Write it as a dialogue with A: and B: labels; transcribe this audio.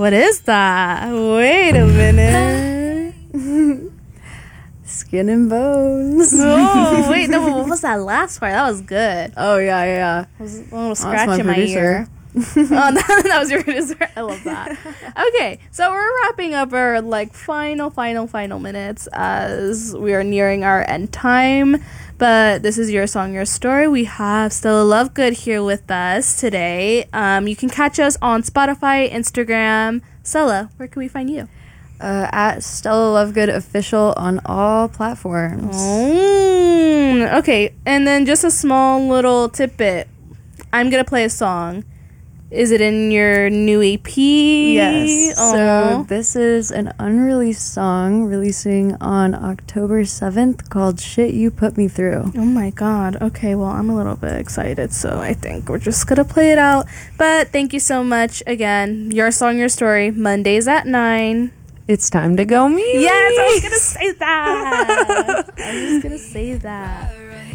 A: What is that? Wait a minute.
B: Skin and Bones.
A: Oh, wait, no, what was that last part? That was good.
B: Oh, yeah.
A: I was a little scratch in my
B: producer.
A: ear. Oh, that was your producer. I love that. Okay, so we're wrapping up our final minutes as we are nearing our end time. But this is Your Song, Your Story. We have Stella Lovegood here with us today. You can catch us on Spotify, Instagram. Stella, where can we find you?
B: At Stella Lovegood Official on all platforms.
A: Okay, and then just a small little tidbit. I'm going to play a song. Is it in your new EP?
B: Yes.
A: Aww.
B: So this is an unreleased song releasing on October 7th called Shit You Put Me Through.
A: Oh my god. Okay, well, I'm a little bit excited, so I think we're just gonna play it out. But thank you so much again. Your Song, Your Story, Mondays at 9.
B: It's time to go me.
A: Yes, I was gonna say that.